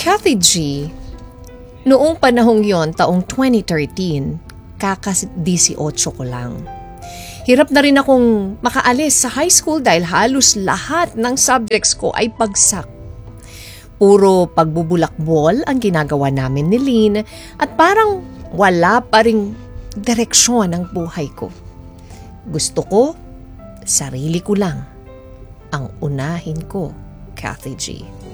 Kathy G, noong panahong yon, taong 2013, kaka-18 ko lang. Hirap na rin akong makaalis sa high school dahil halos lahat ng subjects ko ay bagsak. Puro pagbubulakbol ang ginagawa namin ni Lynn at parang wala pa ring direksyon ang buhay ko. Gusto ko, sarili ko lang ang unahin ko, Kathy G.